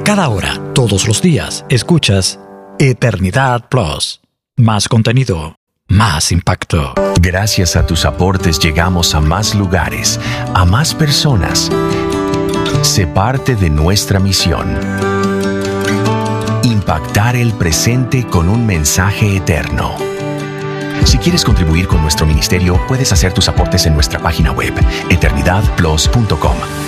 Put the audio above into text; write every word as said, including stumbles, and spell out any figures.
Cada hora, todos los días, escuchas Eternidad Plus. Más contenido, más impacto. Gracias a tus aportes llegamos a más lugares, a más personas. Sé parte de nuestra misión. Impactar el presente con un mensaje eterno. Si quieres contribuir con nuestro ministerio, puedes hacer tus aportes en nuestra página web, eternidad plus punto com.